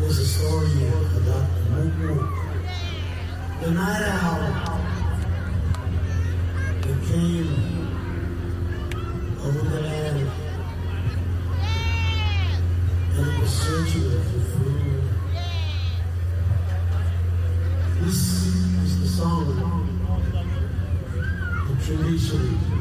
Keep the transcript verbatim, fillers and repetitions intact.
There's a story about Muku, the night owl that came over the land and it was searching for food. This is the song, the tradition.